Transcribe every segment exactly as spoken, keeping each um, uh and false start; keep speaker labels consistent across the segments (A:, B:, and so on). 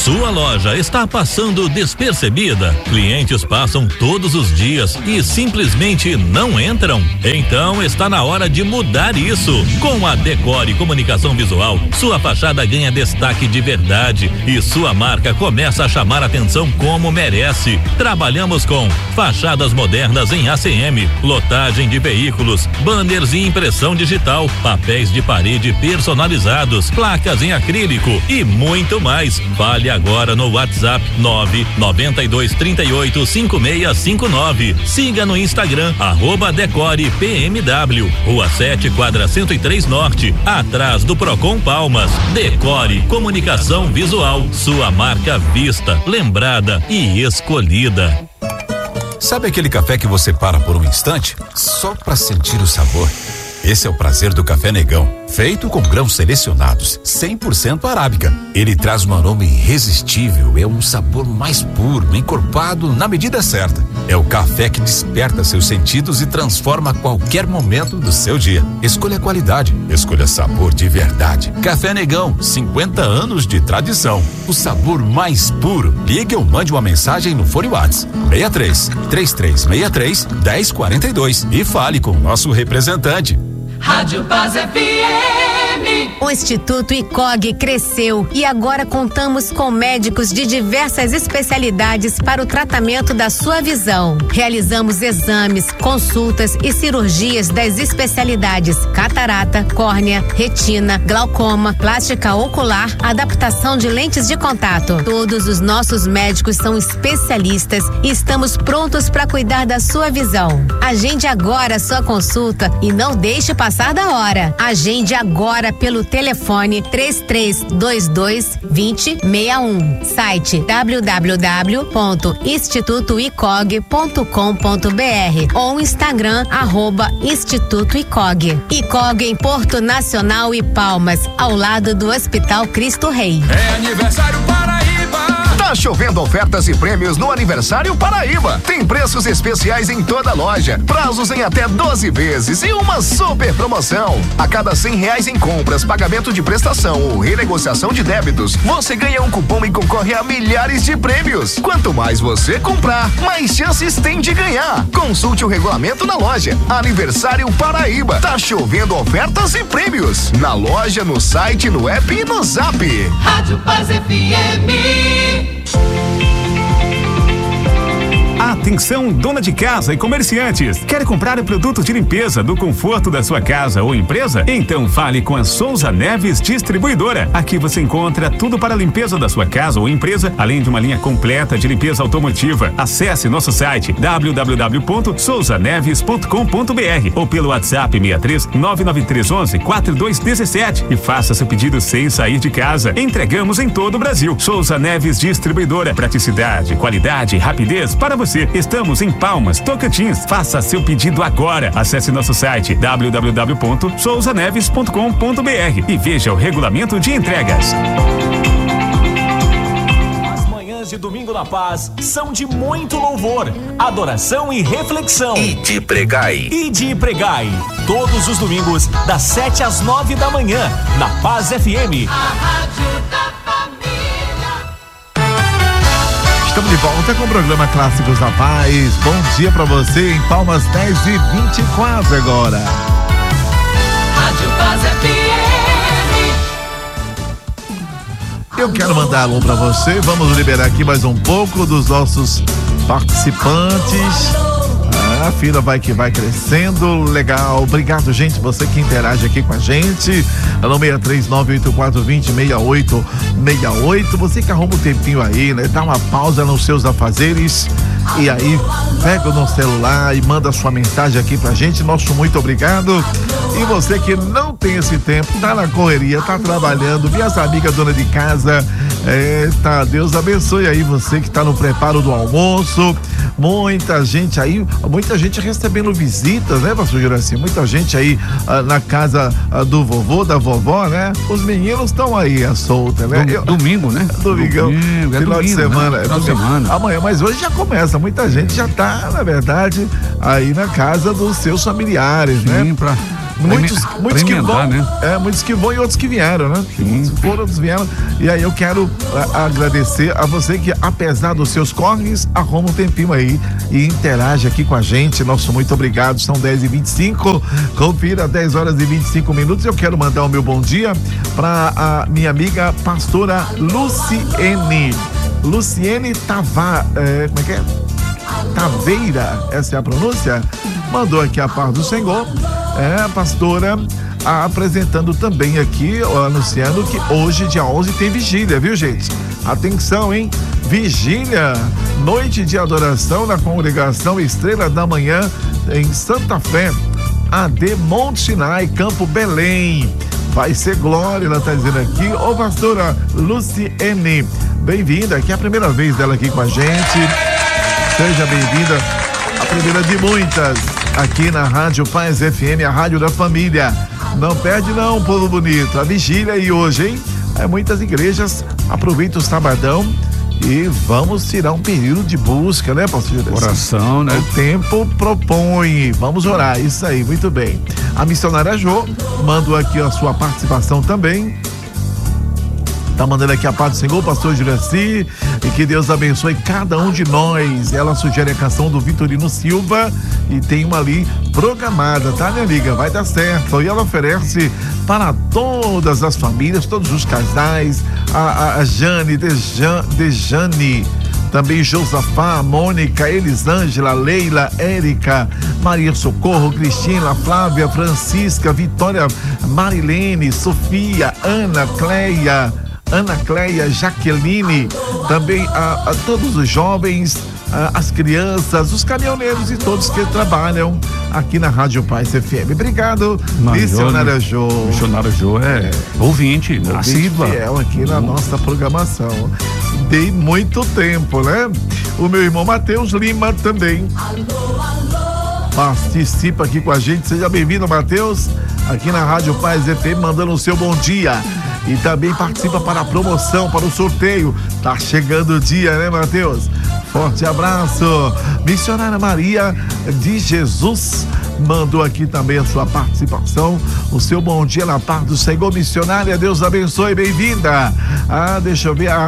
A: Sua loja está passando despercebida? Clientes passam todos os dias e simplesmente não entram? Então está na hora de mudar isso. Com a Decore Comunicação Visual, sua fachada ganha destaque de verdade e sua marca começa a chamar atenção como merece. Trabalhamos com fachadas modernas em A C M, lotagem de veículos, banners e impressão digital, papéis de parede personalizados, placas em acrílico e muito mais. Fale agora no WhatsApp nove nove dois três oito cinco seis cinco nove. Siga no Instagram arroba Decore P M W, Rua sete, quadra cento e três Norte, atrás do Procon Palmas. Decore Comunicação Visual, sua marca vista, lembrada e escolhida.
B: Sabe aquele café que você para por um instante só para sentir o sabor? Esse é o prazer do Café Negão, feito com grãos selecionados, cem por cento arábica. Ele traz um aroma irresistível, é um sabor mais puro, encorpado na medida certa. É o café que desperta seus sentidos e transforma qualquer momento do seu dia. Escolha qualidade, escolha sabor de verdade. Café Negão, cinquenta anos de tradição. O sabor mais puro. Ligue ou mande uma mensagem no Fone WhatsApp seis três, três três seis três, um zero quatro dois e fale com o nosso representante.
C: Rádio Paz F M.
D: O Instituto I C O G cresceu e agora contamos com médicos de diversas especialidades para o tratamento da sua visão. Realizamos exames, consultas e cirurgias das especialidades catarata, córnea, retina, glaucoma, plástica ocular, adaptação de lentes de contato. Todos os nossos médicos são especialistas e estamos prontos para cuidar da sua visão. Agende agora a sua consulta e não deixe passar da hora. Agende agora pelo telefone três três dois dois, dois zero seis um. Site w w w ponto instituto i c o g ponto com ponto b r ou Instagram arroba Instituto I C O G. I C O G em Porto Nacional e Palmas, ao lado do Hospital Cristo Rei.
E: É aniversário Paraíba! Tá chovendo ofertas e prêmios no Aniversário Paraíba. Tem preços especiais em toda a loja, prazos em até doze vezes e uma super promoção. A cada cem reais em compras, pagamento de prestação ou renegociação de débitos, você ganha um cupom e concorre a milhares de prêmios. Quanto mais você comprar, mais chances tem de ganhar. Consulte o regulamento na loja. Aniversário Paraíba. Tá chovendo ofertas e prêmios. Na loja, no site, no app e no Zap.
C: Rádio Paz F M.
F: Atenção, dona de casa e comerciantes. Quer comprar produtos de limpeza do conforto da sua casa ou empresa? Então fale com a Souza Neves Distribuidora. Aqui você encontra tudo para a limpeza da sua casa ou empresa, além de uma linha completa de limpeza automotiva. Acesse nosso site w w w ponto souza neves ponto com ponto b r ou pelo WhatsApp seis três nove nove três um um quatro dois um sete e faça seu pedido sem sair de casa. Entregamos em todo o Brasil. Souza Neves Distribuidora. Praticidade, qualidade e rapidez para você. Estamos em Palmas, Tocantins. Faça seu pedido agora. Acesse nosso site w w w ponto souza neves ponto com ponto b r e veja o regulamento de entregas.
G: As manhãs de Domingo na Paz são de muito louvor, adoração e reflexão.
B: E de pregai.
G: E de pregai. Todos os domingos, das sete às nove da manhã, na Paz F M.
C: A Rádio da Família.
H: Estamos de volta com o programa Clássicos da Paz. Bom dia pra você em Palmas, dez e vinte e quatro agora.
C: Rádio Paz F M.
H: Eu quero mandar alô pra você. Vamos liberar aqui mais um pouco dos nossos participantes. A fila vai que vai crescendo, legal. Obrigado, gente, você que interage aqui com a gente. No seis três nove oito quatro dois zero seis oito seis oito. Você que arruma um tempinho aí, né? Dá uma pausa nos seus afazeres e aí pega no celular e manda sua mensagem aqui pra gente. Nosso muito obrigado. E você que não tem esse tempo, tá na correria, tá trabalhando, minhas amigas dona de casa, é, tá, Deus abençoe aí você que tá no preparo do almoço. Muita gente aí, muita gente recebendo visitas, né, pastor Juraci? Muita gente aí ah, na casa ah, do vovô, da vovó, né? Os meninos estão aí à solta, né?
I: Eu, domingo, né?
H: Domingão,
I: domingo, é
H: final
I: domingo,
H: de semana.
I: Né?
H: É
I: final de semana.
H: Amanhã, mas hoje já começa, muita gente já tá, na verdade, aí na casa dos seus familiares,
I: Sim,
H: né?
I: Pra...
H: muitos,
F: pra
H: muitos que
F: emendar,
H: vão,
F: né?
H: é, muitos que vão e outros que vieram, né?
F: Sim.
H: Foram, outros vieram. E aí eu quero a, agradecer a você que, apesar dos seus corres, arruma um tempinho aí e interage aqui com a gente. Nosso muito obrigado. São dez e vinte e cinco. Confira, dez horas e vinte e cinco minutos. Eu quero mandar o meu bom dia para a minha amiga pastora Luciene. Luciene Tava, é, como é que é? Taveira, essa é a pronúncia? Mandou aqui a paz do Senhor. É, pastora, a, apresentando também aqui, ó, anunciando que hoje, dia onze, tem vigília, viu, gente? Atenção, hein? Vigília, noite de adoração na congregação Estrela da Manhã em Santa Fé, A D Monte Sinai, Campo Belém. Vai ser glória, ela está dizendo aqui. Ô, pastora Luciene, bem-vinda, aqui é a primeira vez dela aqui com a gente. Seja bem-vinda, a primeira de muitas, aqui na Rádio Paz F M, a rádio da família. Não perde não, povo bonito, a vigília aí hoje, hein? É, muitas igrejas aproveitam o sabadão e vamos tirar um período de busca, né, pastor?
F: Oração, né?
H: O tempo propõe, vamos orar, isso aí, muito bem. A missionária Jô, mando aqui a sua participação também. Tá mandando aqui a paz do Senhor, pastor Juraci, e que Deus abençoe cada um de nós. Ela sugere a canção do Vitorino Silva e tem uma ali programada, tá, minha amiga? Vai dar certo. E ela oferece para todas as famílias, todos os casais, a, a, a Jane, Dejan, Dejane, também Josafá, Mônica, Elisângela, Leila, Érica, Maria Socorro, Cristina, Flávia, Francisca, Vitória, Marilene, Sofia, Ana, Cleia, Ana Cleia, Jaqueline, também a, a todos os jovens, a, as crianças, os caminhoneiros e todos que trabalham aqui na Rádio Paz F M. Obrigado, missionária Jô.
F: Missionária Jô é, é ouvinte, assídua.
H: Fiel aqui na uhum. nossa programação. Dei muito tempo, né? O meu irmão Matheus Lima também participa aqui com a gente. Seja bem-vindo, Matheus, aqui na Rádio Paz F M, mandando o seu bom dia. E também participa para a promoção, para o sorteio. Tá chegando o dia, né, Matheus? Forte abraço. Missionária Maria de Jesus mandou aqui também a sua participação, o seu bom dia na paz do Senhor. Missionária, Deus abençoe, bem-vinda. Ah, deixa eu ver, a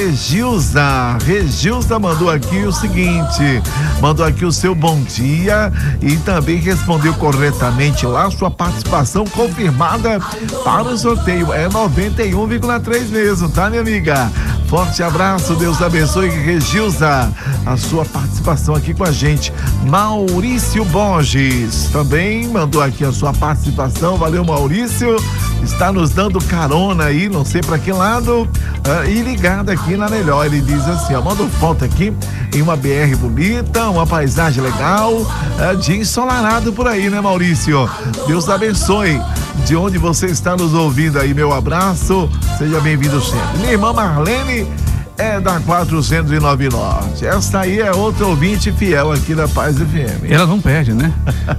H: Regilza, Regilza mandou aqui o seguinte, mandou aqui o seu bom dia e também respondeu corretamente lá, sua participação confirmada para o sorteio, é noventa e um vírgula três mesmo, tá, minha amiga? Forte abraço, Deus abençoe, Regilza, a sua participação aqui com a gente. Maurício Borges também mandou aqui a sua participação, valeu, Maurício, está nos dando carona aí, não sei para que lado, uh, e ligado aqui na melhor, ele diz assim, ó, manda foto aqui em uma B R bonita, uma paisagem legal, uh, dia ensolarado por aí, né, Maurício? Deus abençoe, de onde você está nos ouvindo aí, meu abraço, seja bem-vindo sempre. Minha irmã Marlene é da quatrocentos e nove Norte. Essa aí é outra ouvinte fiel aqui da Paz F M.
F: Ela não perde, né?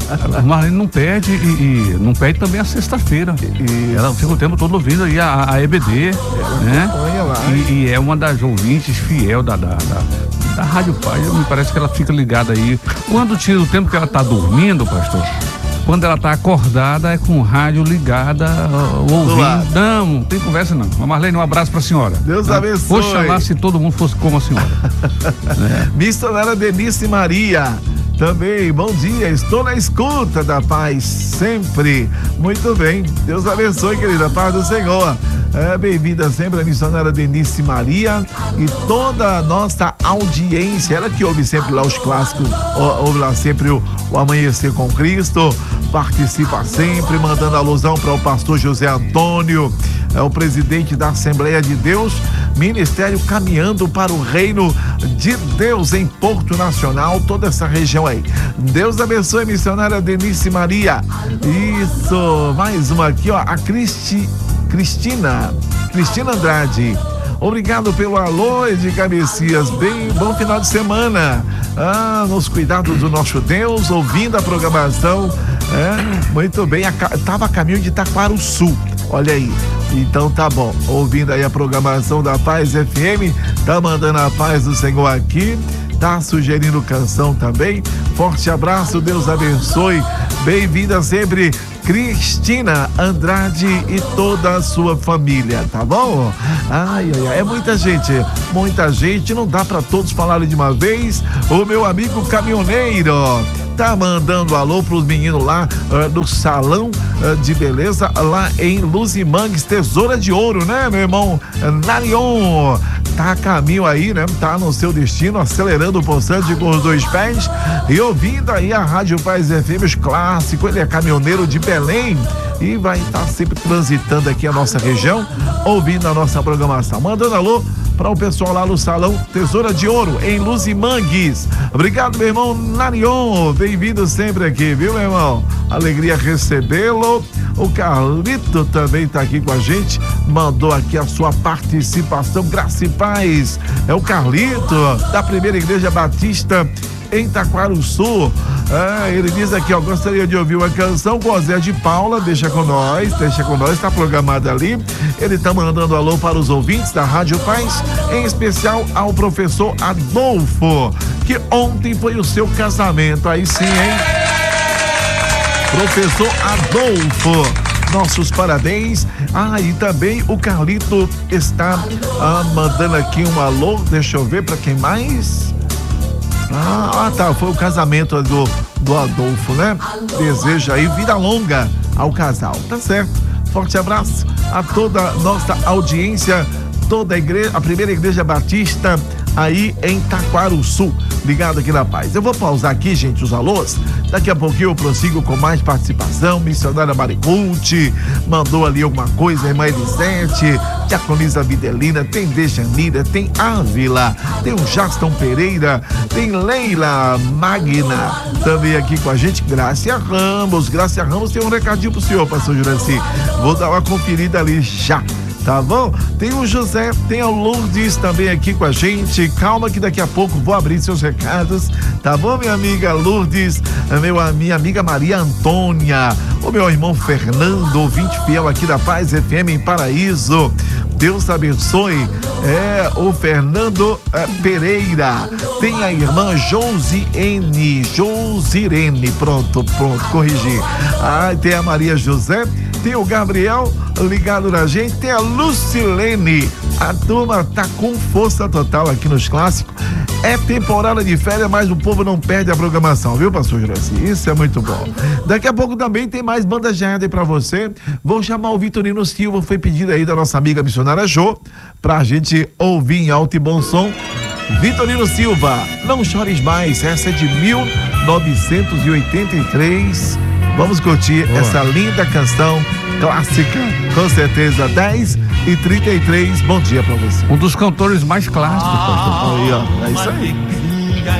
F: A Marlene não perde e, e não perde também a sexta-feira. Ela fica o tempo todo ouvindo aí a, a E B D, ela, né? Lá, e, e é uma das ouvintes fiel da, da, da, da Rádio Paz. Me parece que ela fica ligada aí. Quando tira o tempo que ela tá dormindo, pastor, quando ela tá acordada, é com o rádio ligada, uh, ouvindo. Não, não tem conversa não. Marlene, um abraço pra senhora.
H: Deus né? abençoe.
F: Oxalá se todo mundo fosse como a senhora.
H: é. Missionária Denise Maria, também, bom dia, estou na escuta da paz sempre. Muito bem, Deus abençoe, querida, paz do Senhor. É, bem-vinda sempre a missionária Denise Maria e toda a nossa audiência, ela que ouve sempre lá os clássicos, ouve lá sempre o, o Amanhecer com Cristo, participa sempre, mandando alusão para o pastor José Antônio, é o presidente da Assembleia de Deus, Ministério Caminhando para o Reino de Deus em Porto Nacional, toda essa região aí. Deus abençoe, missionária Denise Maria. Isso, mais uma aqui, ó, a Cristi Cristina, Cristina Andrade, obrigado pelo alô, Edgar Messias, bem, bom final de semana, ah, nos cuidados do nosso Deus, ouvindo a programação, é, muito bem, estava a caminho de Taquaruçu, olha aí, então tá bom, ouvindo aí a programação da Paz F M, tá mandando a paz do Senhor aqui, tá sugerindo canção também, forte abraço, Deus abençoe, bem-vinda sempre, Cristina Andrade e toda a sua família, tá bom? Ai, ai, ai, é muita gente, muita gente, não dá pra todos falarem de uma vez. O meu amigo caminhoneiro tá mandando alô pros meninos lá uh, do salão uh, de beleza lá em Luzimangues, Tesoura de Ouro, né, meu irmão Narion? Tá a caminho aí, né? Tá no seu destino, acelerando o poçante com os dois pés e ouvindo aí a Rádio Paz F M, os clássicos. Ele é caminhoneiro de Belém e vai estar sempre transitando aqui a nossa região, ouvindo a nossa programação. Mandando alô para o pessoal lá no Salão Tesoura de Ouro, em Luzimangues. Obrigado, meu irmão Narion. Bem-vindo sempre aqui, viu, meu irmão? Alegria recebê-lo. O Carlito também está aqui com a gente, mandou aqui a sua participação. Graça e paz. É o Carlito, da Primeira Igreja Batista em Taquarussu. Ah, ele diz aqui, ó, gostaria de ouvir uma canção com o Zé de Paula. Deixa com nós, deixa com nós, tá programado ali. Ele tá mandando alô para os ouvintes da Rádio Paz, em especial ao professor Adolfo, que ontem foi o seu casamento. Aí sim, hein? Professor Adolfo, nossos parabéns. Ah, e também o Carlito está ah, mandando aqui um alô, deixa eu ver para quem mais. Ah, ah, tá, foi o casamento do, do Adolfo, né? Deseja aí vida longa ao casal, tá certo? Forte abraço a toda a nossa audiência, toda a igreja, a Primeira Igreja Batista aí em Taquarussu, ligado aqui na Paz. Eu vou pausar aqui, gente, os alôs. Daqui a pouquinho eu prossigo com mais participação. Missionária Maricute mandou ali alguma coisa, irmã Elisete, Diaconisa Videlina, tem Dejanira, tem Ávila, tem o Jaston Pereira, tem Leila Magna também aqui com a gente. Grácia Ramos, Grácia Ramos tem um recadinho pro senhor, pastor Juraci. Vou dar uma conferida ali já. Tá bom? Tem o José, tem a Lourdes também aqui com a gente. Calma que daqui a pouco vou abrir seus recados. Tá bom, minha amiga Lourdes? Meu, a minha amiga Maria Antônia. O meu irmão Fernando, ouvinte fiel aqui da Paz F M em Paraíso. Deus abençoe. É o Fernando é, Pereira. Tem a irmã Josiene. Josirene. Pronto, pronto, corrigi. Ah, tem a Maria José. Tem o Gabriel ligado na gente, tem a Lucilene. A turma tá com força total aqui nos clássicos. É temporada de férias, mas o povo não perde a programação, viu, pastor Juraci? Isso é muito bom. Daqui a pouco também tem mais banda Jardim pra você. Vou chamar o Vitorino Silva, foi pedido aí da nossa amiga missionária Jô, pra gente ouvir em alto e bom som. Vitorino Silva, Não Chores Mais, essa é de mil novecentos e oitenta e três. Vamos curtir Boa. Essa linda canção clássica, com certeza. Dez e trinta e três, bom dia pra você.
I: Um dos cantores mais clássicos,
H: ah, aí, ó, é isso aí.